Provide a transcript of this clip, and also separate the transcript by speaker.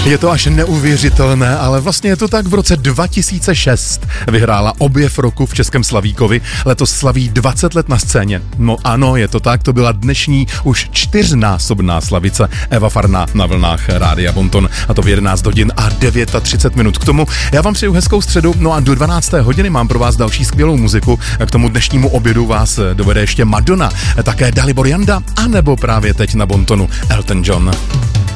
Speaker 1: Je to až neuvěřitelné, ale vlastně je to tak. V roce 2006 vyhrála Objev roku v Českém Slavíkovi. Letos slaví 20 let na scéně. No ano, je to tak, to byla dnešní už 4násobná slavice Eva Farná na vlnách Rádia Bonton. A to v 11 hodin a 39 minut. K tomu já vám přeju hezkou středu, no a do 12. hodiny mám pro vás další skvělou muziku. K tomu dnešnímu obědu vás dovede ještě Madonna, také Dalibor Janda, anebo právě teď na Bontonu Elton John.